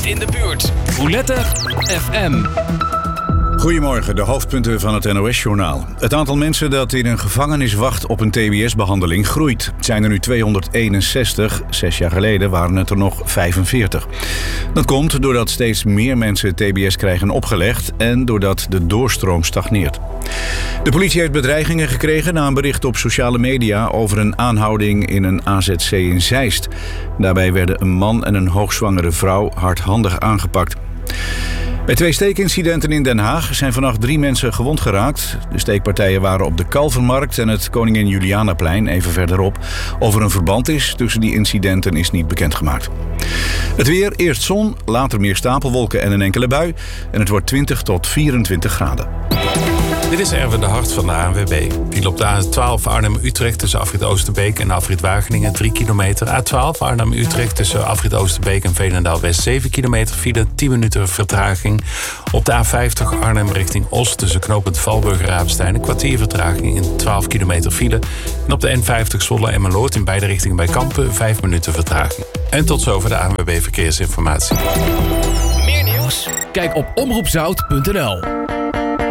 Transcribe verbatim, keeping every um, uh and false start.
altijd in de buurt. Roulette F M. Goedemorgen, de hoofdpunten van het N O S-journaal. Het aantal mensen dat in een gevangenis wacht op een T B S-behandeling groeit. Het zijn er nu tweehonderdeenenzestig, zes jaar geleden waren het er nog vijfenveertig. Dat komt doordat steeds meer mensen T B S krijgen opgelegd en doordat de doorstroom stagneert. De politie heeft bedreigingen gekregen na een bericht op sociale media over een aanhouding in een A Z C in Zeist. Daarbij werden een man en een hoogzwangere vrouw hardhandig aangepakt. Bij twee steekincidenten in Den Haag zijn vannacht drie mensen gewond geraakt. De steekpartijen waren op de Kalvermarkt en het Koningin Julianaplein, even verderop. Of er een verband is tussen die incidenten is niet bekendgemaakt. Het weer, eerst zon, later meer stapelwolken en een enkele bui. En het wordt twintig tot vierentwintig graden. Dit is Erwin de Hart van de A N W B. Viel op de A twaalf Arnhem-Utrecht tussen Afrit Oosterbeek en Afrit Wageningen drie kilometer. A twaalf Arnhem-Utrecht tussen Afrit Oosterbeek en Veenendaal-West zeven kilometer. File tien minuten vertraging. Op de A vijftig Arnhem richting Oost tussen knooppunt Valburg en Ravenstein een kwartier vertraging in twaalf kilometer file. En op de N vijftig Zwolle en Meloord in beide richtingen bij Kampen vijf minuten vertraging. En tot zover de A N W B Verkeersinformatie. Meer nieuws? Kijk op omroepzout punt n l.